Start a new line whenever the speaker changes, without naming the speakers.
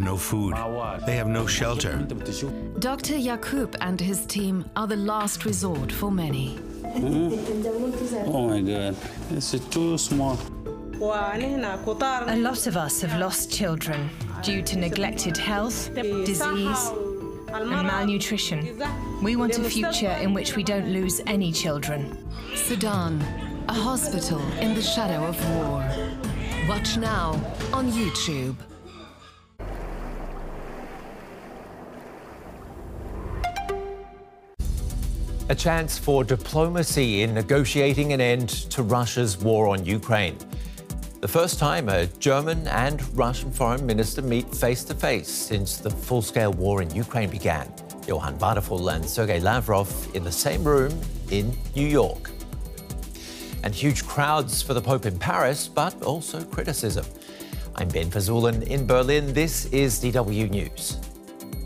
no food. They have no shelter.
Dr. Yakub and his team are the last resort for many.
Oh my God, this is too small.
A lot of us have lost children due to neglected health, disease, and malnutrition. We want a future in which we don't lose any children.
Sudan, a hospital in the shadow of war. Watch now on YouTube.
A chance for diplomacy in negotiating an end to Russia's war on Ukraine. The first time a German and Russian foreign minister meet face-to-face since the full-scale war in Ukraine began. Johann Wadephul and Sergei Lavrov in the same room in New York. And huge crowds for the Pope in Paris, but also criticism. I'm Ben Fazulin in Berlin. This is DW News.